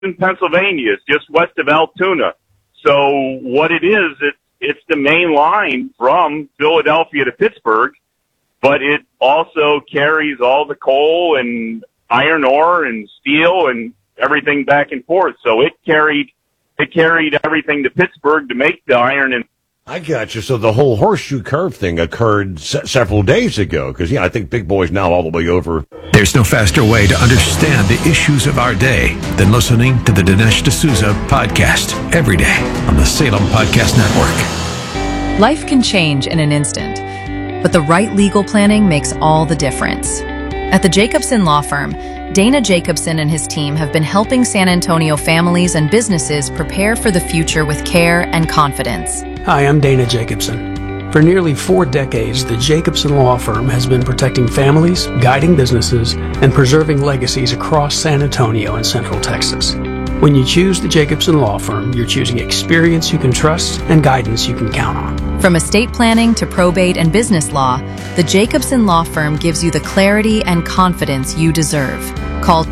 in Pennsylvania. It's just west of Altoona. So what it is, it's the main line from Philadelphia to Pittsburgh, but it also carries all the coal and iron ore and steel and everything back and forth. So it carried everything to Pittsburgh to make the iron. And I got you. So the whole horseshoe curve thing occurred several days ago, because I think Big Boy's now all the way over. There's no faster way to understand the issues of our day than listening to the Dinesh D'Souza podcast every day on the Salem Podcast Network. Life can change in an instant, but the right legal planning makes all the difference. At the Jacobson Law Firm, Dana Jacobson and his team have been helping San Antonio families and businesses prepare for the future with care and confidence. Hi, I'm Dana Jacobson. For nearly 4 decades, the Jacobson Law Firm has been protecting families, guiding businesses, and preserving legacies across San Antonio and Central Texas. When you choose the Jacobson Law Firm, you're choosing experience you can trust and guidance you can count on. From estate planning to probate and business law, the Jacobson Law Firm gives you the clarity and confidence you deserve. Call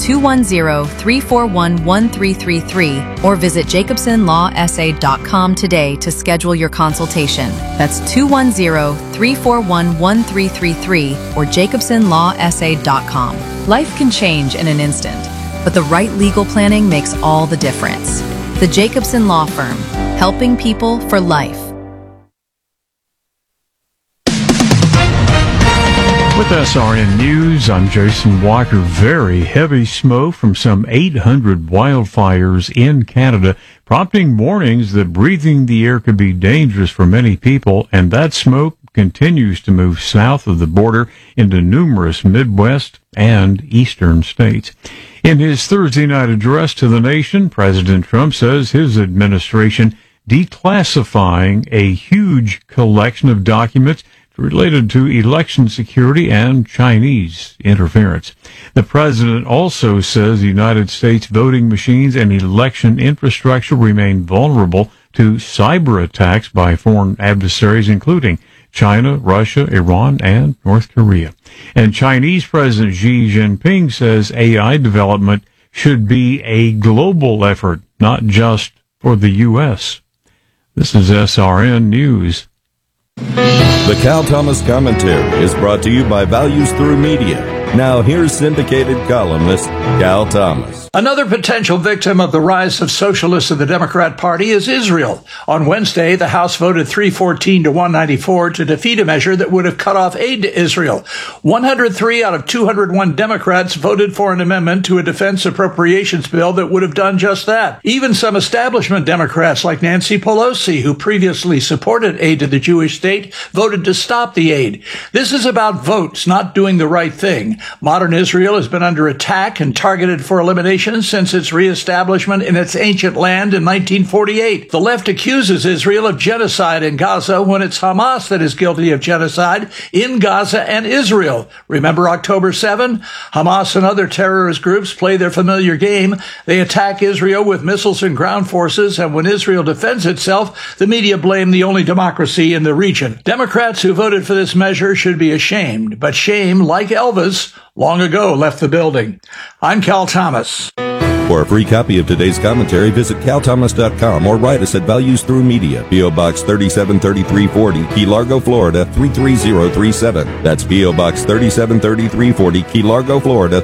210-341-1333 or visit jacobsonlawsa.com today to schedule your consultation. That's 210-341-1333 or jacobsonlawsa.com. Life can change in an instant, but the right legal planning makes all the difference. The Jacobson Law Firm, helping people for life. With SRN News, I'm Jason Walker. Very heavy smoke from some 800 wildfires in Canada, prompting warnings that breathing the air could be dangerous for many people, and that smoke continues to move south of the border into numerous Midwest and eastern states. In his Thursday night address to the nation, President Trump says his administration declassifying a huge collection of documents related to election security and Chinese interference. The president also says the United States voting machines and election infrastructure remain vulnerable to cyber attacks by foreign adversaries, including China, Russia, Iran, and North Korea. And Chinese President Xi Jinping says AI development should be a global effort, not just for the U.S. This is SRN News. The Cal Thomas Commentary is brought to you by Values Through Media. Now here's syndicated columnist Cal Thomas. Another potential victim of the rise of socialists of the Democrat Party is Israel. On Wednesday, the House voted 314 to 194 to defeat a measure that would have cut off aid to Israel. 103 out of 201 Democrats voted for an amendment to a defense appropriations bill that would have done just that. Even some establishment Democrats like Nancy Pelosi, who previously supported aid to the Jewish state, voted to stop the aid. This is about votes, not doing the right thing. Modern Israel has been under attack and targeted for elimination since its reestablishment in its ancient land in 1948. The left accuses Israel of genocide in Gaza when it's Hamas that is guilty of genocide in Gaza and Israel. Remember October 7? Hamas and other terrorist groups play their familiar game. They attack Israel with missiles and ground forces, and when Israel defends itself, the media blame the only democracy in the region. Democrats who voted for this measure should be ashamed, but shame, like Elvis, long ago left the building. I'm Cal Thomas. For a free copy of today's commentary, visit calthomas.com or write us at Values Through Media, P.O. Box 373340, Key Largo, Florida 33037. That's P.O. Box 373340, Key Largo, Florida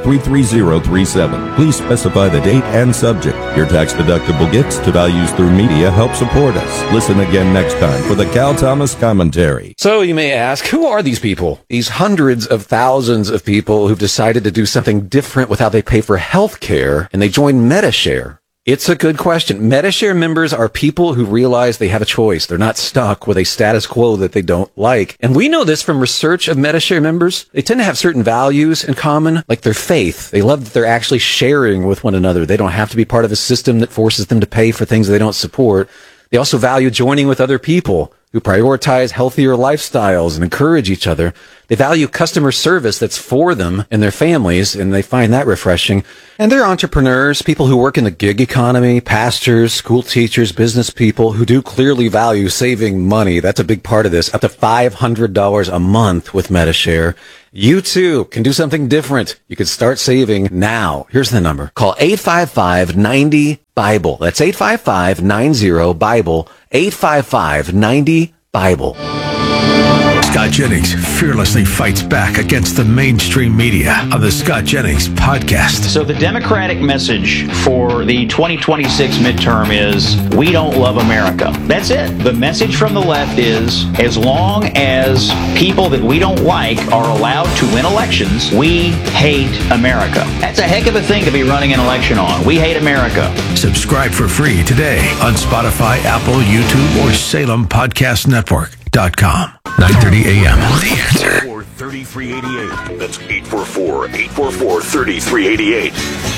33037. Please specify the date and subject. Your tax-deductible gifts to Values Through Media help support us. Listen again next time for the Cal Thomas Commentary. So you may ask, who are these people? These hundreds of thousands of people who've decided to do something different with how they pay for health care, and they join Medi-Share. It's a good question. Medi-Share members are people who realize they have a choice. They're not stuck with a status quo that they don't like. And we know this from research of Medi-Share members. They tend to have certain values in common, like their faith. They love that they're actually sharing with one another. They don't have to be part of a system that forces them to pay for things they don't support. They also value joining with other people who prioritize healthier lifestyles and encourage each other. They value customer service that's for them and their families, and they find that refreshing. And they're entrepreneurs, people who work in the gig economy, pastors, school teachers, business people who do clearly value saving money. That's a big part of this, up to $500 a month with Medi-Share. You too can do something different. You can start saving now. Here's the number. Call 855-90-BIBLE. That's 855-90-BIBLE. 855-90-BIBLE. Scott Jennings fearlessly fights back against the mainstream media on the Scott Jennings podcast. So the Democratic message for the 2026 midterm is, we don't love America. That's it. The message from the left is, as long as people that we don't like are allowed to win elections, we hate America. That's a heck of a thing to be running an election on. We hate America. Subscribe for free today on Spotify, Apple, YouTube, or SalemPodcastNetwork.com. 9:30 a.m. The Answer. 3388. That's 844-844-3388.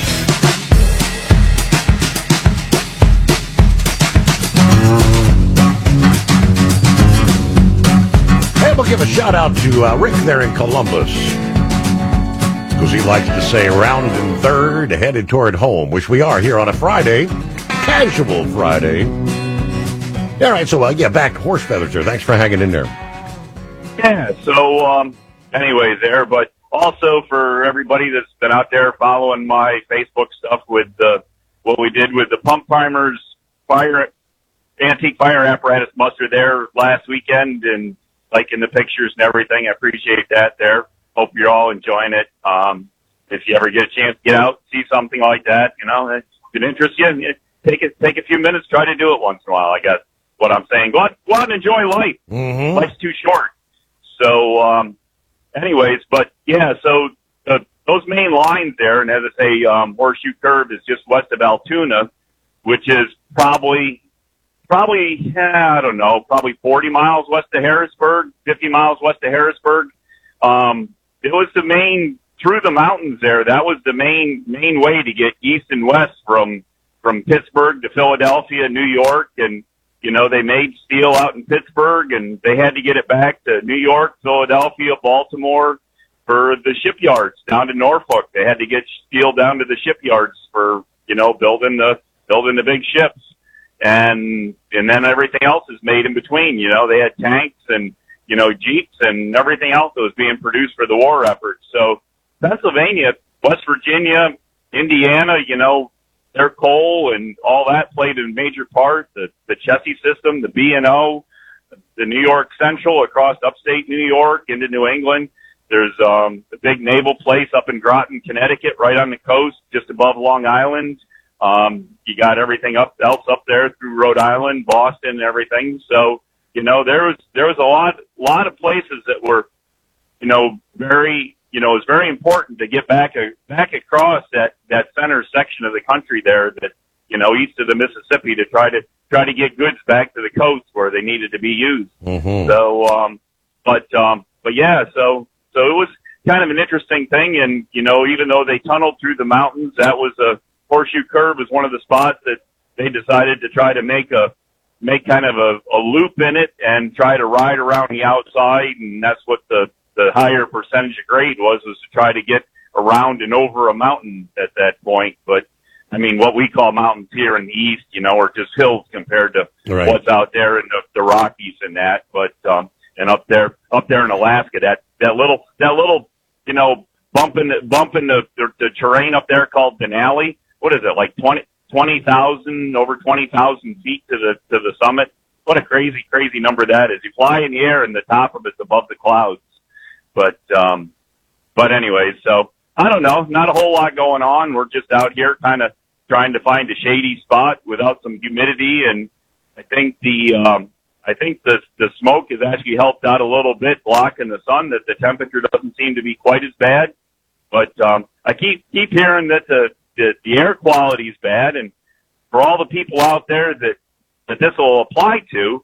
Hey, we'll give a shout out to Rick there in Columbus, because he likes to say round and third, headed toward home, which we are here on a Friday, casual Friday. All right, so back to horse feathers there. Thanks for hanging in there. Yeah, so anyways there, but also for everybody that's been out there following my Facebook stuff with what we did with the pump primers antique fire apparatus muster there last weekend, and liking the pictures and everything. I appreciate that there. Hope you're all enjoying it. If you ever get a chance to get out, see something like that, if it interests you, take a few minutes, try to do it once in a while, I guess what I'm saying. Go out and enjoy life. Mm-hmm. Life's too short. So, anyways, but yeah, so those main lines there, and as I say, Horseshoe Curve is just west of Altoona, which is probably, I don't know, probably 40 miles west of Harrisburg, 50 miles west of Harrisburg. It was the main, through the mountains there, that was the main way to get east and west from Pittsburgh to Philadelphia, New York, and they made steel out in Pittsburgh, and they had to get it back to New York, Philadelphia, Baltimore for the shipyards down to Norfolk. They had to get steel down to the shipyards for, building the big ships. And then everything else is made in between. They had tanks and, Jeeps and everything else that was being produced for the war effort. So Pennsylvania, West Virginia, Indiana, their coal and all that played a major part. The Chessie system, the B&O, the New York Central across upstate New York into New England. There's the big naval place up in Groton, Connecticut, right on the coast, just above Long Island. You got everything else up there through Rhode Island, Boston, and everything. So there was a lot of places that were very. It was very important to get back across that center section of the country there, that east of the Mississippi, to try to get goods back to the coast where they needed to be used. Mm-hmm. So, but yeah, so it was kind of an interesting thing, and even though they tunneled through the mountains, that was a Horseshoe Curve is one of the spots that they decided to try to make kind of a loop in it and try to ride around the outside, and that's what the higher percentage of grade was to try to get around and over a mountain at that point. But I mean, what we call mountains here in the east, are just hills compared to what's out there in the Rockies and that. But and up there in Alaska, that little bump in the terrain up there called Denali. What is it, like 20,000 over 20,000 feet to the summit? What a crazy number that is. You fly in the air and the top of it's above the clouds. But anyways, so I don't know, not a whole lot going on. We're just out here kind of trying to find a shady spot without some humidity. And I think the smoke has actually helped out a little bit, blocking the sun, that the temperature doesn't seem to be quite as bad. But, I keep hearing that the air quality is bad. And for all the people out there that this will apply to,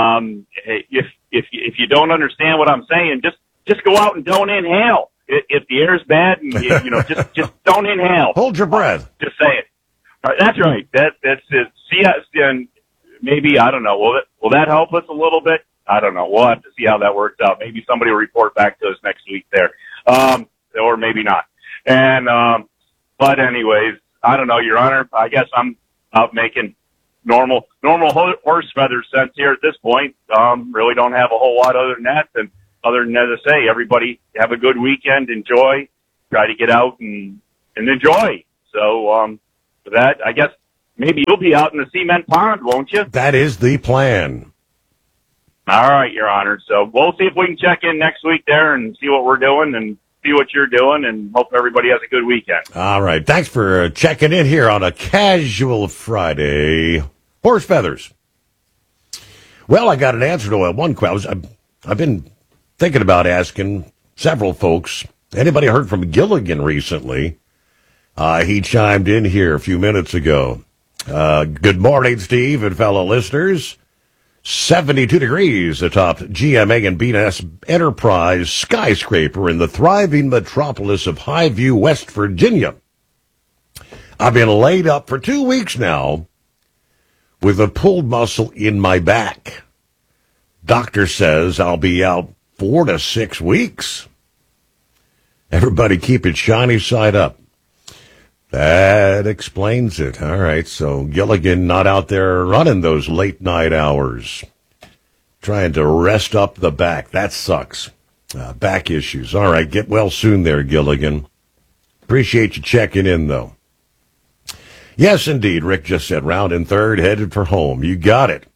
if you don't understand what I'm saying, just go out and don't inhale. If the air's bad, and just don't inhale. Hold your breath. Just say it. That's right. That's it. See, and maybe, I don't know. Will that help us a little bit? I don't know. We'll have to see how that works out. Maybe somebody will report back to us next week there, or maybe not. And but anyways, I don't know, Your Honor. I guess I'm out making normal horse feather sense here at this point. Really don't have a whole lot other than that. And other than that, to say, everybody have a good weekend. Enjoy. Try to get out and enjoy. So for that, I guess maybe you'll be out in the cement pond, won't you? That is the plan. All right, Your Honor. So we'll see if we can check in next week there and see what we're doing and see what you're doing, and hope everybody has a good weekend. All right. Thanks for checking in here on a casual Friday. Horse feathers. Well, I got an answer to one question. I've been thinking about asking several folks. Anybody heard from Gilligan recently? He chimed in here a few minutes ago. Good morning, Steve and fellow listeners. 72 degrees atop GMA and B&S Enterprise skyscraper in the thriving metropolis of Highview, West Virginia. I've been laid up for 2 weeks now with a pulled muscle in my back. Doctor says I'll be out 4 to 6 weeks. Everybody keep it shiny side up. That explains it. All right, so Gilligan not out there running those late night hours, trying to rest up the back. That sucks. Back issues. All right, get well soon there, Gilligan. Appreciate you checking in, though. Yes, indeed, Rick just said round in third, headed for home. You got it.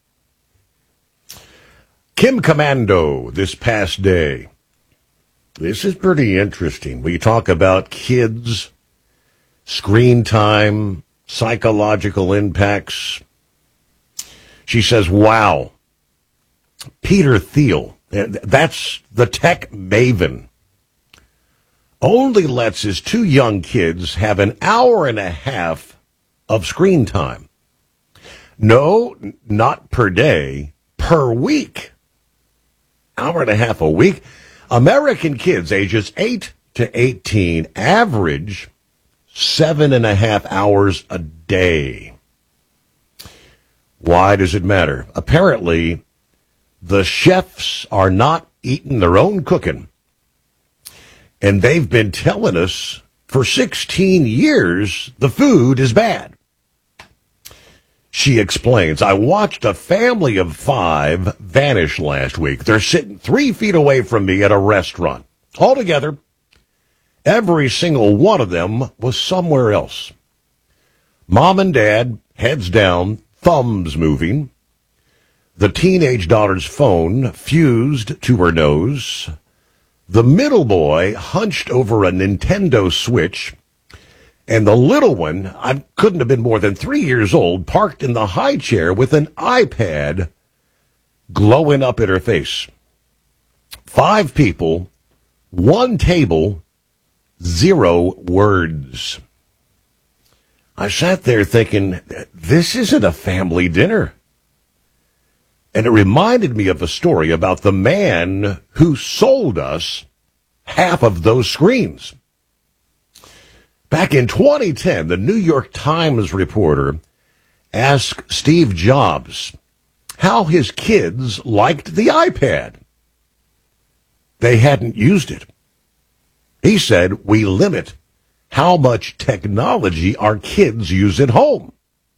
Kim Commando this past day. This is pretty interesting. We talk about kids, screen time, psychological impacts. She says, wow, Peter Thiel, that's the tech maven, only lets his 2 young kids have an hour and a half of screen time. No, not per day, per week. Hour and a half a week. American kids ages 8 to 18 average 7.5 hours a day. Why does it matter? Apparently, the chefs are not eating their own cooking. And they've been telling us for 16 years the food is bad. She explains, I watched a family of 5 vanish last week. They're sitting 3 feet away from me at a restaurant. Altogether, every single one of them was somewhere else. Mom and dad, heads down, thumbs moving. The teenage daughter's phone fused to her nose. The middle boy hunched over a Nintendo Switch. And the little one, I couldn't have been more than 3 years old, parked in the high chair with an iPad glowing up at her face. 5 people, 1 table, 0 words. I sat there thinking, this isn't a family dinner. And it reminded me of a story about the man who sold us half of those screens. Back in 2010, the New York Times reporter asked Steve Jobs how his kids liked the iPad. They hadn't used it. He said, we limit how much technology our kids use at home.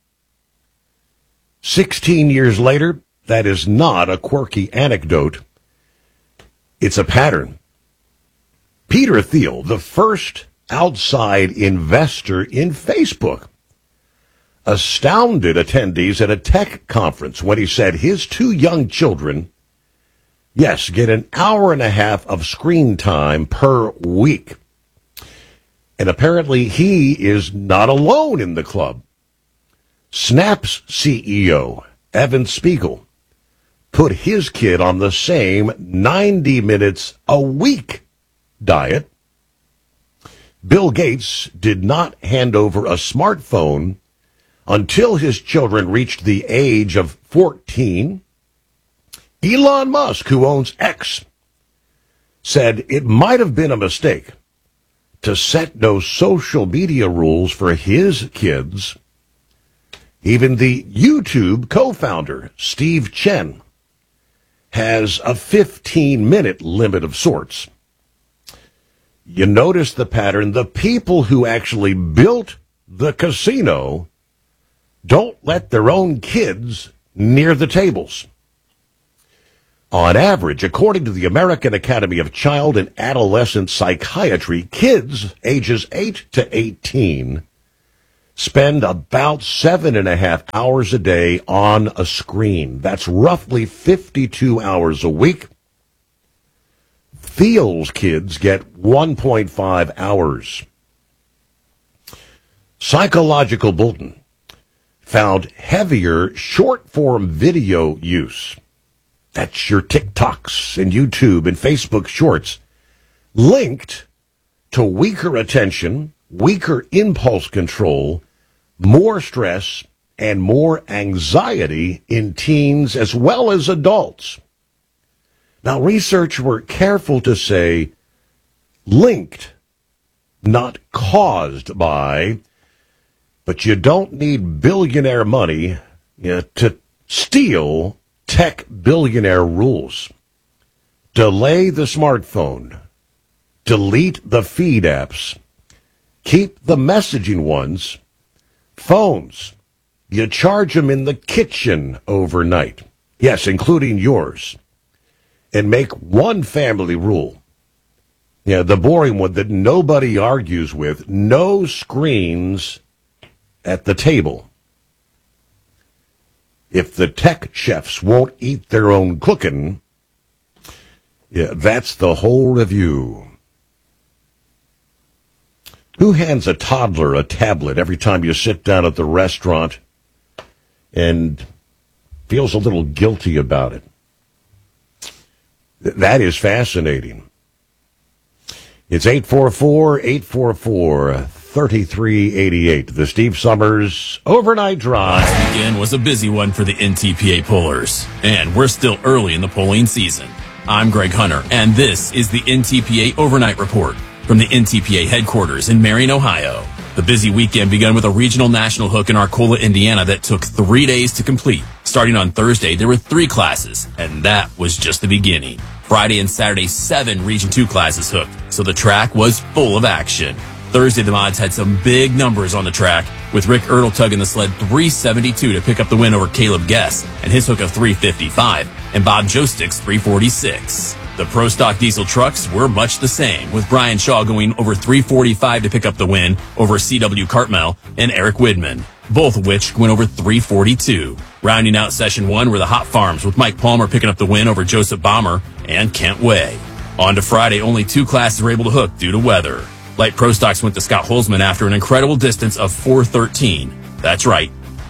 16 years later, that is not a quirky anecdote. It's a pattern. Peter Thiel, the first outside investor in Facebook, astounded attendees at a tech conference when he said his 2 young children, yes, get an hour and a half of screen time per week. And apparently he is not alone in the club. Snap's CEO, Evan Spiegel, put his kid on the same 90 minutes a week diet. Bill Gates did not hand over a smartphone until his children reached the age of 14. Elon Musk, who owns X, said it might have been a mistake to set no social media rules for his kids. Even the YouTube co-founder, Steve Chen, has a 15-minute limit of sorts. You notice the pattern. The people who actually built the casino don't let their own kids near the tables. On average, according to the American Academy of Child and Adolescent Psychiatry, kids ages 8 to 18 spend about 7.5 hours a day on a screen. That's roughly 52 hours a week. Thiel's kids get 1.5 hours. Psychological Bulletin found heavier short-form video use. That's your TikToks and YouTube and Facebook Shorts, linked to weaker attention, weaker impulse control, more stress, and more anxiety in teens as well as adults. Now, research were careful to say linked, not caused by, but you don't need billionaire money to steal tech billionaire rules. Delay the smartphone. Delete the feed apps. Keep the messaging ones. Phones. You charge them in the kitchen overnight. Yes, including yours. And make one family rule. Yeah, the boring one that nobody argues with. No screens at the table. If the tech chefs won't eat their own cooking, yeah, that's the whole review. Who hands a toddler a tablet every time you sit down at the restaurant and feels a little guilty about it? That is fascinating. It's 844-844-3388. The Steve Summers Overnight Drive. Last weekend was a busy one for the NTPA pollers, and we're still early in the polling season. I'm Greg Hunter, and this is the NTPA Overnight Report from the NTPA headquarters in Marion, Ohio. The busy weekend began with a regional national hook in Arcola, Indiana that took 3 days to complete. Starting on Thursday, there were 3 classes, and that was just the beginning. Friday and Saturday, 7 Region 2 classes hooked, so the track was full of action. Thursday, the mods had some big numbers on the track, with Rick Ertl tugging the sled 372 to pick up the win over Caleb Guess and his hook of 355, and Bob Jostick's 346. The Pro Stock diesel trucks were much the same, with Brian Shaw going over 345 to pick up the win over C.W. Cartmel and Eric Widman, both of which went over 342. Rounding out Session 1 were the Hot Farms, with Mike Palmer picking up the win over Joseph Bomber and Kent Way. On to Friday, only 2 classes were able to hook due to weather. Light Pro Stocks went to Scott Holzman after an incredible distance of 413. That's right,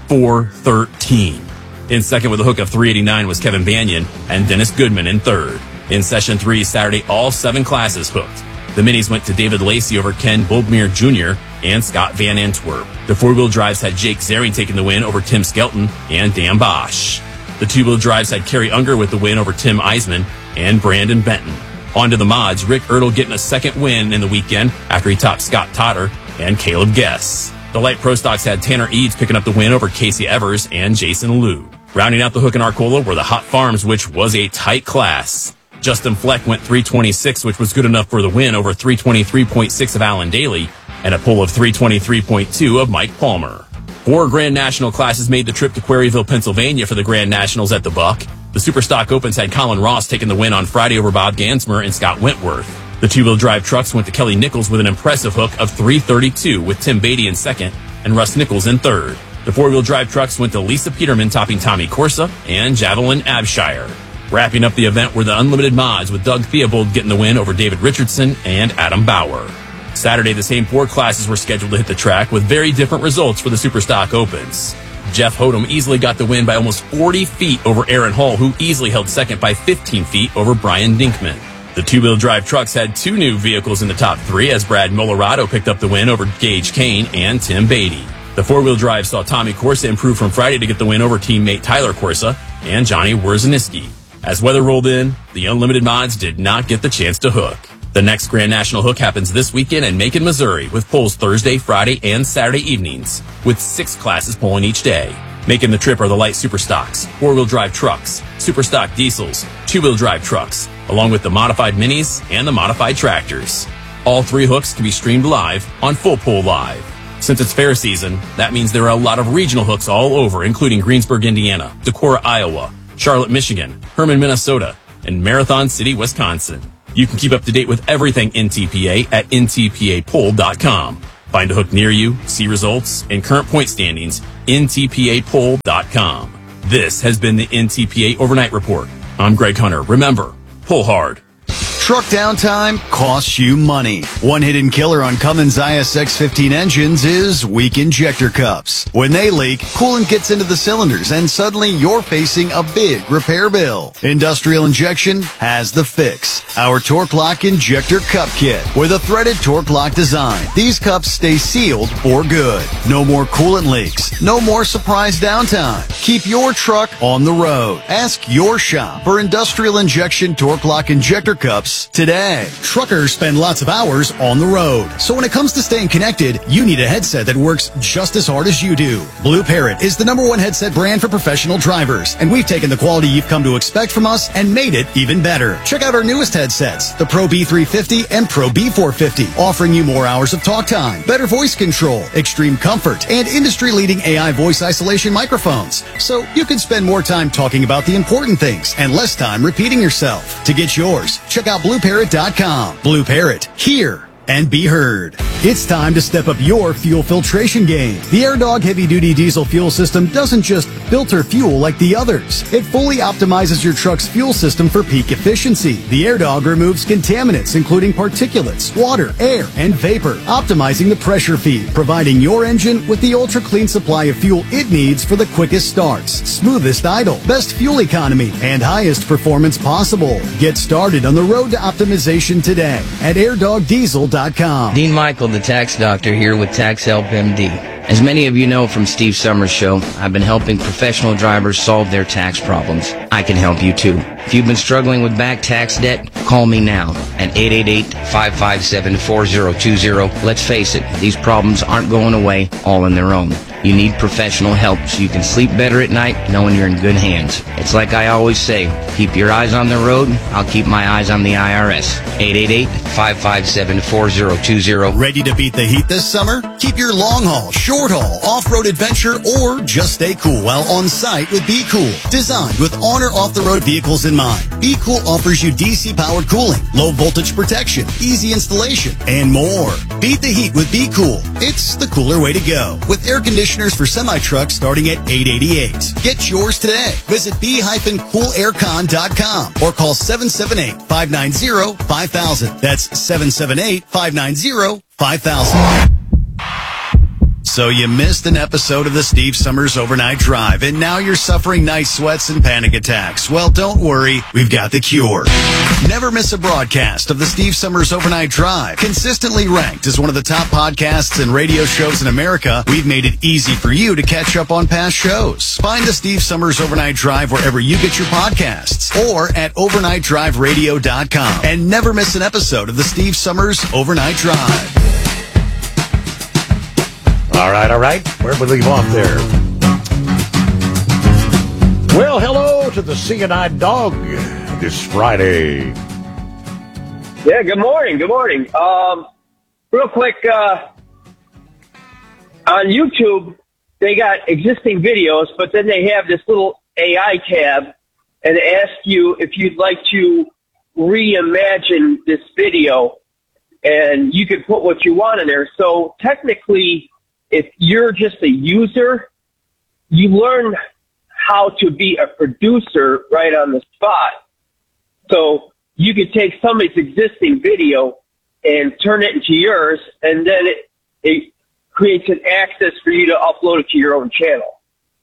413. In second with a hook of 389 was Kevin Banyan and Dennis Goodman in third. In Session 3 Saturday, all 7 classes hooked. The minis went to David Lacey over Ken Bulbmere Jr. and Scott Van Antwerp. The 4-wheel drives had Jake Zering taking the win over Tim Skelton and Dan Bosch. The 2-wheel drives had Kerry Unger with the win over Tim Eisman and Brandon Benton. On to the mods, Rick Ertl getting a second win in the weekend after he topped Scott Totter and Caleb Guess. The Light Pro Stocks had Tanner Eads picking up the win over Casey Evers and Jason Liu. Rounding out the hook in Arcola were the Hot Farms, which was a tight class. Justin Fleck went 326, which was good enough for the win over 323.6 of Alan Daly and a pull of 323.2 of Mike Palmer. 4 Grand National classes made the trip to Quarryville, Pennsylvania for the Grand Nationals at the Buck. The Superstock Opens had Colin Ross taking the win on Friday over Bob Gansmer and Scott Wentworth. The 2-wheel drive trucks went to Kelly Nichols with an impressive hook of 332 with Tim Beatty in second and Russ Nichols in third. The 4-wheel drive trucks went to Lisa Peterman topping Tommy Corsa and Javelin Abshire. Wrapping up the event were the Unlimited Mods with Doug Theobald getting the win over David Richardson and Adam Bauer. Saturday, the same 4 classes were scheduled to hit the track with very different results for the Superstock Opens. Jeff Hodem easily got the win by almost 40 feet over Aaron Hall, who easily held second by 15 feet over Brian Dinkman. The 2-wheel drive trucks had 2 new vehicles in the top 3 as Brad Molorado picked up the win over Gage Kane and Tim Beatty. The 4-wheel drive saw Tommy Corsa improve from Friday to get the win over teammate Tyler Corsa and Johnny Wierzeniski. As weather rolled in, the Unlimited Mods did not get the chance to hook. The next Grand National hook happens this weekend in Macon, Missouri, with polls Thursday, Friday, and Saturday evenings, with 6 classes polling each day. Making the trip are the Light Superstocks, 4-wheel drive trucks, Superstock diesels, two-wheel drive trucks, along with the modified minis and the modified tractors. All 3 hooks can be streamed live on Full Pull Live. Since it's fair season, that means there are a lot of regional hooks all over, including Greensburg, Indiana, Decorah, Iowa, Charlotte, Michigan, Herman, Minnesota, and Marathon City, Wisconsin. You can keep up to date with everything NTPA at ntpapoll.com. Find a hook near you, see results, and current point standings, ntpapoll.com. This has been the NTPA Overnight Report. I'm Greg Hunter. Remember, pull hard. Truck downtime costs you money. One hidden killer on Cummins ISX-15 engines is weak injector cups. When they leak, coolant gets into the cylinders and suddenly you're facing a big repair bill. Industrial Injection has the fix. Our Torque Lock Injector Cup Kit with a threaded Torque Lock design. These cups stay sealed for good. No more coolant leaks. No more surprise downtime. Keep your truck on the road. Ask your shop for Industrial Injection Torque Lock Injector Cups today. Truckers spend lots of hours on the road. So when it comes to staying connected, you need a headset that works just as hard as you do. Blue Parrot is the #1 headset brand for professional drivers, and we've taken the quality you've come to expect from us and made it even better. Check out our newest headsets, the Pro B350 and Pro B450, offering you more hours of talk time, better voice control, extreme comfort, and industry-leading AI voice isolation microphones. So you can spend more time talking about the important things and less time repeating yourself. To get yours, check out BlueParrot.com. Blue Parrot, hear and be heard. It's time to step up your fuel filtration game. The AirDog heavy-duty diesel fuel system doesn't just filter fuel like the others. It fully optimizes your truck's fuel system for peak efficiency. The AirDog removes contaminants, including particulates, water, air, and vapor, optimizing the pressure feed, providing your engine with the ultra-clean supply of fuel it needs for the quickest starts, smoothest idle, best fuel economy, and highest performance possible. Get started on the road to optimization today at airdogdiesel.com. Dean Michael, the tax doctor, here with Tax Help MD. As many of you know from Steve Summers' show, I've been helping professional drivers solve their tax problems. I can help you too. If you've been struggling with back tax debt, call me now at 888-557-4020. Let's face it, these problems aren't going away all on their own. You need professional help so you can sleep better at night knowing you're in good hands. It's like I always say, keep your eyes on the road, I'll keep my eyes on the IRS. 888-557-4020. Ready to beat the heat this summer? Keep your long haul, short haul, off-road adventure, or just stay cool while on site with Be Cool. Designed with on or off-the-road vehicles in mind, Be Cool offers you DC-powered cooling, low voltage protection, easy installation, and more. Beat the heat with Be Cool. It's the cooler way to go. With air conditioning for semi-trucks starting at $888. Get yours today. Visit b-coolaircon.com or call 778-590-5000. That's 778-590-5000. So you missed an episode of the Steve Summers Overnight Drive, and now you're suffering night sweats and panic attacks. Well, don't worry. We've got the cure. Never miss a broadcast of the Steve Summers Overnight Drive. Consistently ranked as one of the top podcasts and radio shows in America, we've made it easy for you to catch up on past shows. Find the Steve Summers Overnight Drive wherever you get your podcasts or at overnightdriveradio.com. And never miss an episode of the Steve Summers Overnight Drive. All right. Where would we leave off there? Well, hello to the Seeing-Eyed Dog this Friday. Yeah, good morning. Real quick, on YouTube, they got existing videos, but then they have this little AI tab and ask you if you'd like to reimagine this video, and you can put what you want in there. So technically, if you're just a user, you learn how to be a producer right on the spot. So you could take somebody's existing video and turn it into yours, and then it creates an access for you to upload it to your own channel.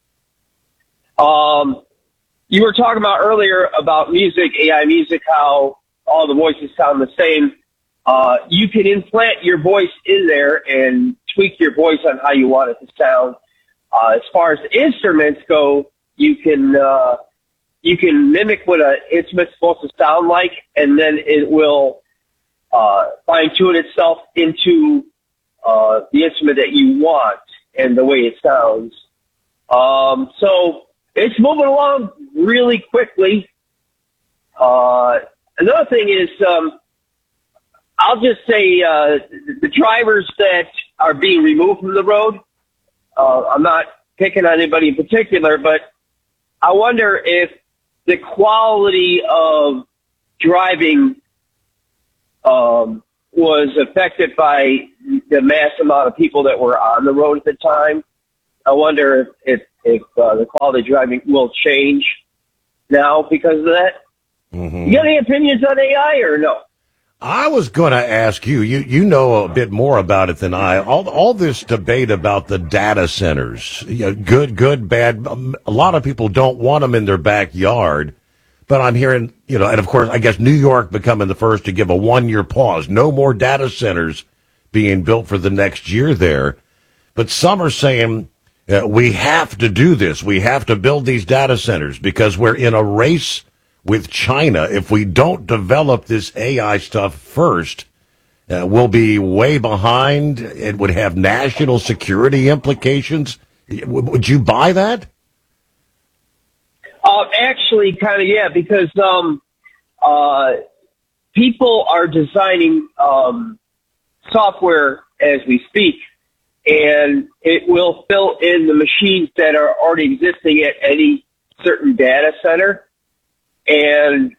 You were talking about earlier about music, AI music, how all the voices sound the same. You can implant your voice in there and tweak your voice on how you want it to sound. As far as instruments go, you can mimic what an instrument's supposed to sound like, and then it will fine-tune itself into the instrument that you want and the way it sounds. So it's moving along really quickly. Another thing is, I'll just say, the drivers that are being removed from the road, I'm not picking on anybody in particular, but I wonder if the quality of driving, was affected by the mass amount of people that were on the road at the time. I wonder if the quality of driving will change now because of that. Mm-hmm. You got any opinions on AI or no? I was going to ask you, you know a bit more about it than I. All this debate about the data centers, good, bad. A lot of people don't want them in their backyard. But I'm hearing, and of course, I guess New York becoming the first to give a 1-year pause. No more data centers being built for the next year there. But some are saying we have to do this. We have to build these data centers because we're in a race with China. If we don't develop this AI stuff first, we'll be way behind. It would have national security implications. Would you buy that? Actually, kind of, yeah, because people are designing software as we speak, and it will fill in the machines that are already existing at any certain data center. And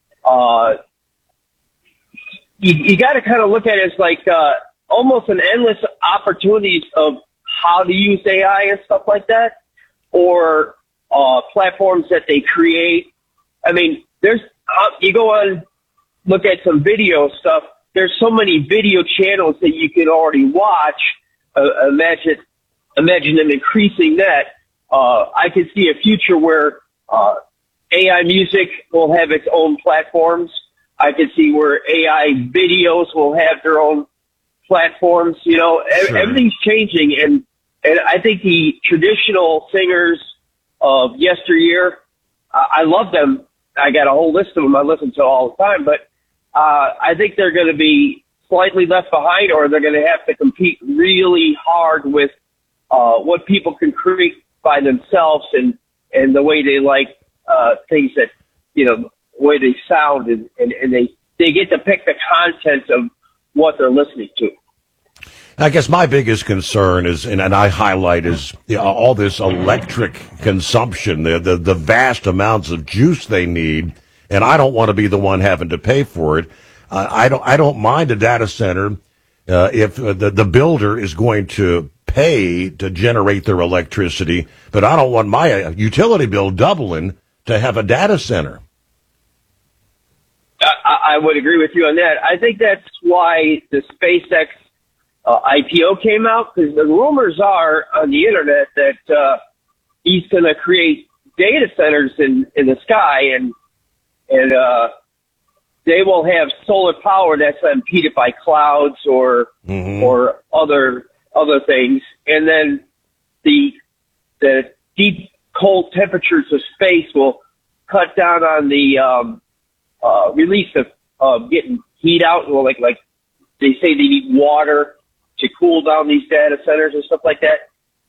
you got to kind of look at it as like almost an endless opportunities of how to use AI and stuff like that, or platforms that they create. I mean, you go on, look at some video stuff. There's so many video channels that you can already watch. Imagine them increasing that. I could see a future where AI music will have its own platforms. I could see where AI videos will have their own platforms. Sure. Everything's changing, and I think the traditional singers of yesteryear, I love them. I got a whole list of them I listen to all the time, but I think they're going to be slightly left behind, or they're going to have to compete really hard with what people can create by themselves and the way they like things that, the way they sound, and they get to pick the content of what they're listening to. I guess my biggest concern is, and I highlight, is all this electric consumption, the vast amounts of juice they need, and I don't want to be the one having to pay for it. I don't mind a data center if the builder is going to pay to generate their electricity, but I don't want my utility bill doubling to have a data center. I would agree with you on that. I think that's why the SpaceX IPO came out, because the rumors are on the internet that he's going to create data centers in the sky, and they will have solar power that's impeded by clouds or other things, and then the deep cold temperatures of space will cut down on the release of getting heat out. Well, like they say, they need water to cool down these data centers and stuff like that.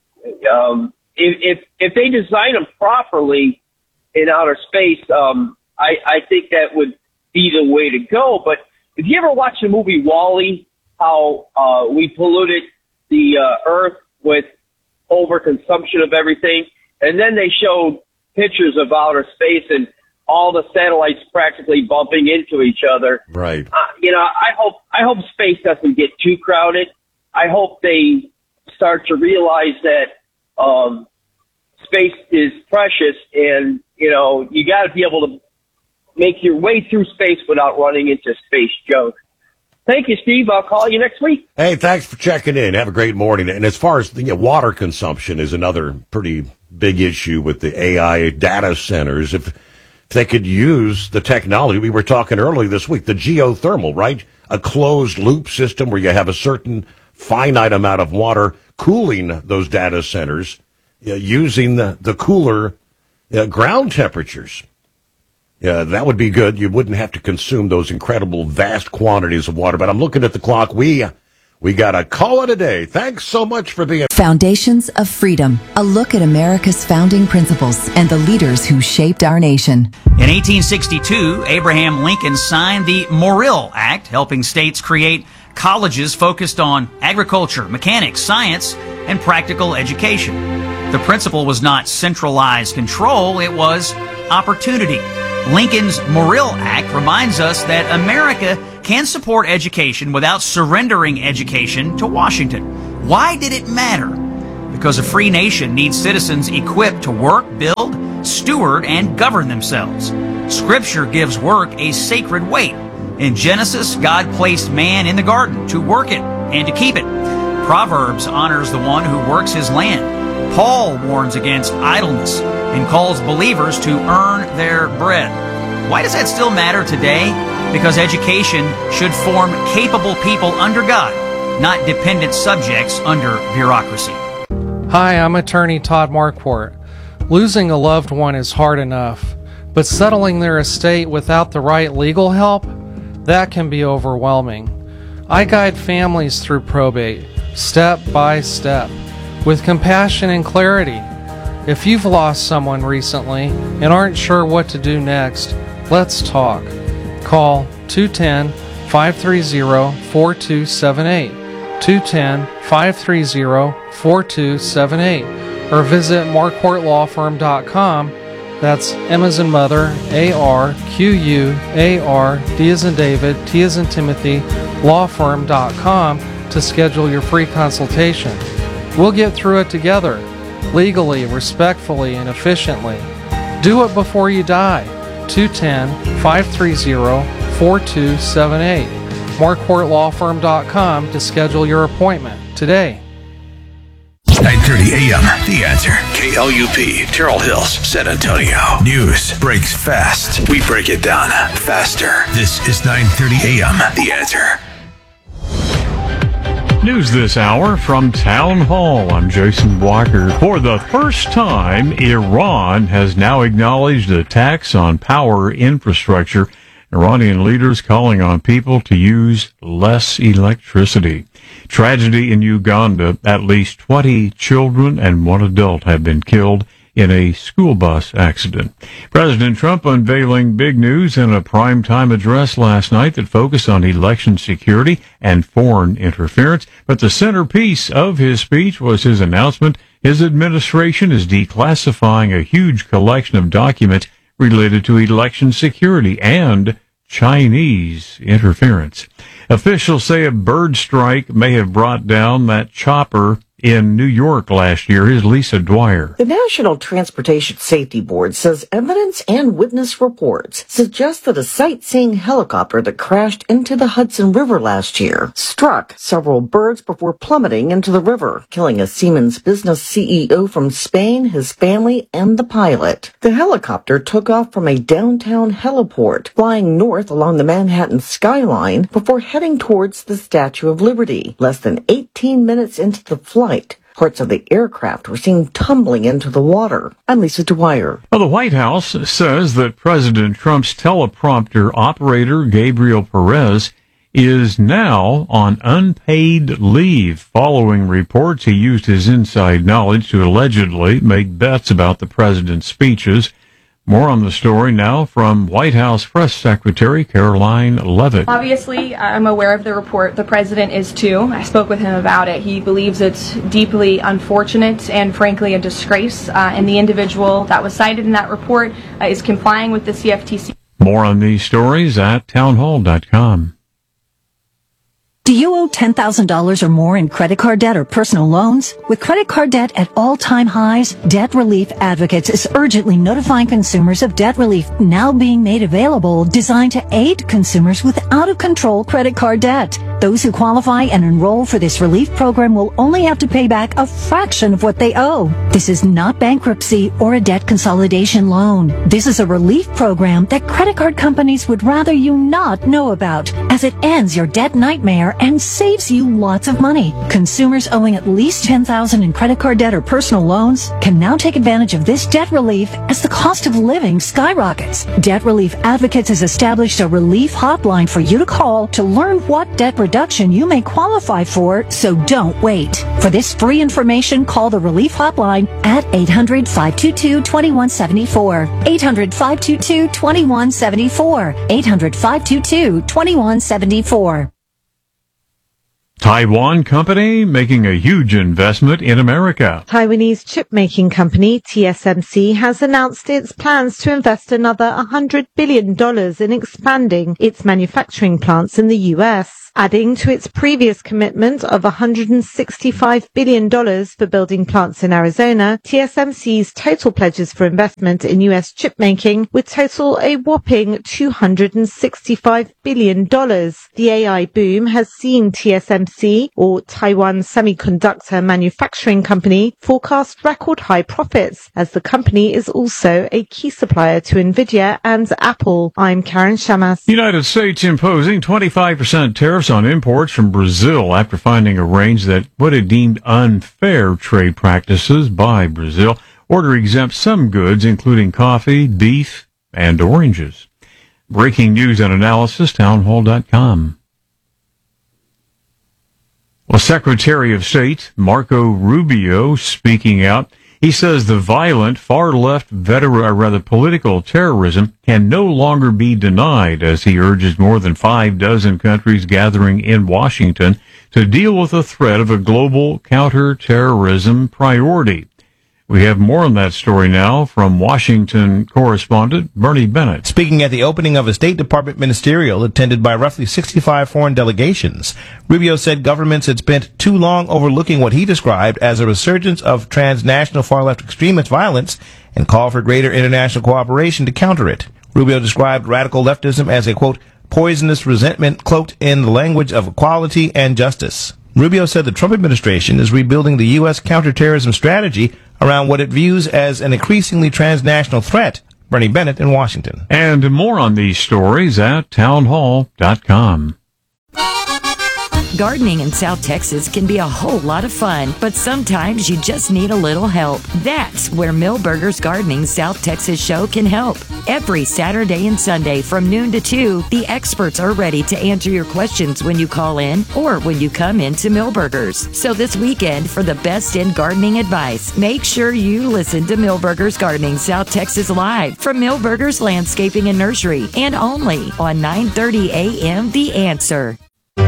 If they design them properly in outer space, I think that would be the way to go. But if you ever watch the movie WALL-E, how we polluted the Earth with overconsumption of everything, and then they showed pictures of outer space and all the satellites practically bumping into each other. Right. I hope space doesn't get too crowded. I hope they start to realize that space is precious, and you got to be able to make your way through space without running into space junk. Thank you, Steve. I'll call you next week. Hey, thanks for checking in. Have a great morning. And as far as water consumption is another pretty big issue with the AI data centers. If they could use the technology, we were talking earlier this week, the geothermal, right? A closed loop system where you have a certain finite amount of water cooling those data centers using the cooler ground temperatures. Yeah, that would be good. You wouldn't have to consume those incredible vast quantities of water. But I'm looking at the clock. We We got to call it a day. Thanks so much for being... Foundations of Freedom, a look at America's founding principles and the leaders who shaped our nation. In 1862, Abraham Lincoln signed the Morrill Act, helping states create colleges focused on agriculture, mechanics, science, and practical education. The principle was not centralized control, it was opportunity. Lincoln's Morrill Act reminds us that America can support education without surrendering education to Washington. Why did it matter? Because a free nation needs citizens equipped to work, build, steward, and govern themselves. Scripture gives work a sacred weight. In Genesis, God placed man in the garden to work it and to keep it. Proverbs honors the one who works his land. Paul warns against idleness and calls believers to earn their bread. Why does that still matter today? Because education should form capable people under God, not dependent subjects under bureaucracy. Hi, I'm attorney Todd Marquardt. Losing a loved one is hard enough, but settling their estate without the right legal help, that can be overwhelming. I guide families through probate, step by step, with compassion and clarity. If you've lost someone recently and aren't sure what to do next, let's talk. Call 210-530-4278, 210-530-4278, or visit marquartlawfirm.com. That's M as in mother, A-R-Q-U-A-R, D as in David, T as in Timothy, lawfirm.com to schedule your free consultation. We'll get through it together, legally, respectfully, and efficiently. Do it before you die. 210-530-4278. marquartlawfirm.com to schedule your appointment today. 9:30 a.m. The Answer. KLUP, Terrell Hills, San Antonio. News breaks fast. We break it down faster. This is 9:30 a.m. The Answer. News this hour from Town Hall. I'm Jason Walker. For the first time, Iran has now acknowledged attacks on power infrastructure. Iranian leaders calling on people to use less electricity. Tragedy in Uganda. At least 20 children and one adult have been killed in a school bus accident. President Trump unveiling big news in a primetime address last night that focused on election security and foreign interference. But the centerpiece of his speech was his announcement his administration is declassifying a huge collection of documents related to election security and Chinese interference. Officials say a bird strike may have brought down that chopper in New York last year. Here's Lisa Dwyer. The National Transportation Safety Board says evidence and witness reports suggest that a sightseeing helicopter that crashed into the Hudson River last year struck several birds before plummeting into the river, killing a Siemens business CEO from Spain, his family, and the pilot. The helicopter took off from a downtown heliport, flying north along the Manhattan skyline before heading towards the Statue of Liberty. Less than 18 minutes into the flight, parts of the aircraft were seen tumbling into the water. I'm Lisa Dwyer. Well, the White House says that President Trump's teleprompter operator, Gabriel Perez, is now on unpaid leave following reports he used his inside knowledge to allegedly make bets about the president's speeches. More on the story now from White House Press Secretary Caroline Leavitt. Obviously, I'm aware of the report. The president is too. I spoke with him about it. He believes it's deeply unfortunate and frankly a disgrace. And the individual that was cited in that report is complying with the CFTC. More on these stories at townhall.com. Do you owe $10,000 or more in credit card debt or personal loans? With credit card debt at all-time highs, Debt Relief Advocates is urgently notifying consumers of debt relief now being made available, designed to aid consumers with out-of-control credit card debt. Those who qualify and enroll for this relief program will only have to pay back a fraction of what they owe. This is not bankruptcy or a debt consolidation loan. This is a relief program that credit card companies would rather you not know about, as it ends your debt nightmare and saves you lots of money. Consumers owing at least $10,000 in credit card debt or personal loans can now take advantage of this debt relief as the cost of living skyrockets. Debt Relief Advocates has established a relief hotline for you to call to learn what debt reduction reduction you may qualify for, so don't wait. For this free information, call the Relief Hotline at 800-522-2174. 800-522-2174. 800-522-2174. Taiwan company making a huge investment in America. Taiwanese chip-making company TSMC has announced its plans to invest another $100 billion in expanding its manufacturing plants in the U.S., adding to its previous commitment of $165 billion for building plants in Arizona. TSMC's total pledges for investment in U.S. chip making would total a whopping $265 billion. The AI boom has seen TSMC, or Taiwan Semiconductor Manufacturing Company, forecast record high profits, as the company is also a key supplier to Nvidia and Apple. I'm Karen Shamas. United States imposing 25% tariffs on imports from Brazil after finding a range that what it deemed unfair trade practices by Brazil. Order exempts some goods, including coffee, beef, and oranges. Breaking news and analysis, townhall.com. Well, Secretary of State Marco Rubio speaking out. He says the violent far-left political terrorism can no longer be denied, as he urges more than 6 countries gathering in Washington to deal with the threat of a global counterterrorism priority. We have more on that story now from Washington correspondent Bernie Bennett. Speaking at the opening of a State Department ministerial attended by roughly 65 foreign delegations, Rubio said governments had spent too long overlooking what he described as a resurgence of transnational far-left extremist violence and called for greater international cooperation to counter it. Rubio described radical leftism as a, quote, poisonous resentment cloaked in the language of equality and justice. Rubio said the Trump administration is rebuilding the U.S. counterterrorism strategy around what it views as an increasingly transnational threat. Bernie Bennett in Washington. And more on these stories at townhall.com. Gardening in South Texas can be a whole lot of fun, but sometimes you just need a little help. That's where Millburgers Gardening South Texas Show can help. Every Saturday and Sunday from noon to 2, the experts are ready to answer your questions when you call in or when you come into Millburgers. So this weekend, for the best in gardening advice, make sure you listen to Millburgers Gardening South Texas Live from Millburgers Landscaping and Nursery, and only on 9:30 a.m. The Answer.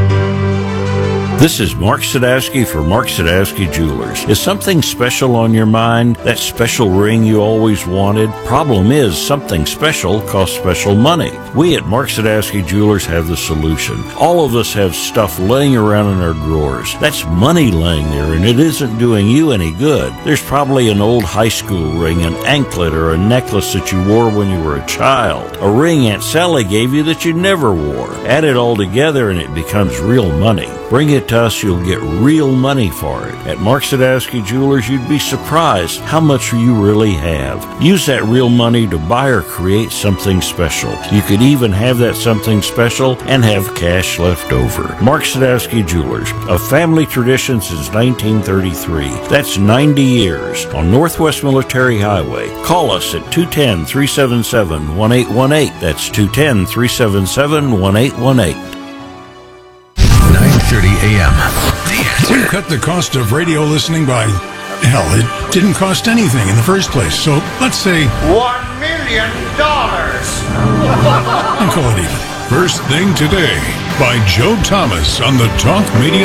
This is Mark Sadowski for Mark Sadowski Jewelers. Is something special on your mind? That special ring you always wanted? Problem is, something special costs special money. We at Mark Sadowski Jewelers have the solution. All of us have stuff laying around in our drawers. That's money laying there, and it isn't doing you any good. There's probably an old high school ring, an anklet, or a necklace that you wore when you were a child. A ring Aunt Sally gave you that you never wore. Add it all together and it becomes real money. Bring it to us, you'll get real money for it. At Mark Sadowski Jewelers, you'd be surprised how much you really have. Use that real money to buy or create something special. You could even have that something special and have cash left over. Mark Sadowski Jewelers, a family tradition since 1933. That's 90 years on Northwest Military Highway. Call us at 210-377-1818. That's 210-377-1818. 9:30 a.m. We cut the cost of radio listening by, hell, it didn't cost anything in the first place. So let's say $1 million. And call it even. First Thing Today by Joe Thomas on the Talk Media